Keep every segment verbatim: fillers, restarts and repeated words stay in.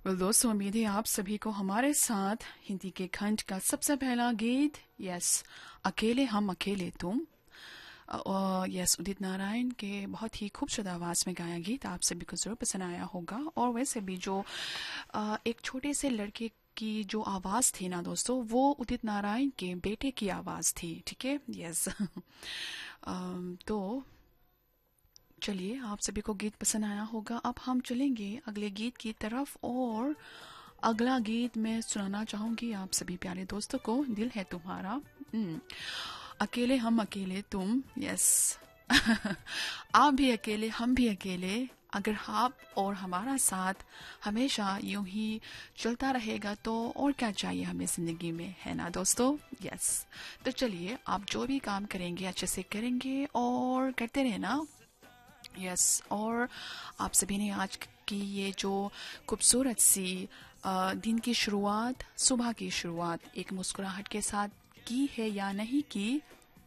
Well दोस्तों, उम्मीद है आप सभी को हमारे साथ हिंदी के खंड का सबसे पहला गीत यस अकेले हम अकेले तुम और यस उदित नारायण के बहुत ही खूबसूरत आवाज़ में गाया गीत आप सभी को ज़रूर पसंद आया होगा। और वैसे भी जो अ, एक छोटे से लड़के की जो आवाज़ थी ना दोस्तों, वो उदित नारायण के बेटे की आवाज़ थी। ठीक है, यस अम, तो चलिए, आप सभी को गीत पसंद आया होगा। अब हम चलेंगे अगले गीत की तरफ और अगला गीत मैं सुनाना चाहूंगी आप सभी प्यारे दोस्तों को, दिल है तुम्हारा। हम्म, अकेले हम अकेले तुम, यस आप भी अकेले हम भी अकेले, अगर आप और हमारा साथ हमेशा यूं ही चलता रहेगा तो और क्या चाहिए हमें जिंदगी में, है ना दोस्तों। यस, तो चलिए, आप जो भी काम करेंगे अच्छे से करेंगे और करते रहना। यस yes, और आप सभी ने आज की ये जो खूबसूरत सी अ, दिन की शुरुआत, सुबह की शुरुआत एक मुस्कुराहट के साथ की है या नहीं की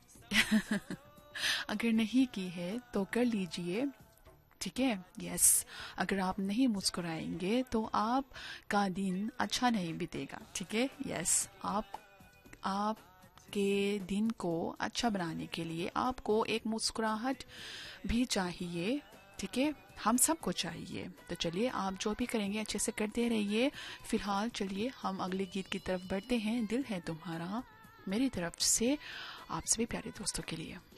अगर नहीं की है तो कर लीजिए। ठीक है, यस, अगर आप नहीं मुस्कुराएंगे तो आपका दिन अच्छा नहीं बीतेगा। ठीक है, यस, आप आप के दिन को अच्छा बनाने के लिए आपको एक मुस्कुराहट भी चाहिए। ठीक है, हम सबको चाहिए। तो चलिए, आप जो भी करेंगे अच्छे से करते रहिए। फिलहाल चलिए हम अगले गीत की तरफ बढ़ते हैं, दिल है तुम्हारा मेरी तरफ से आप सभी प्यारे दोस्तों के लिए।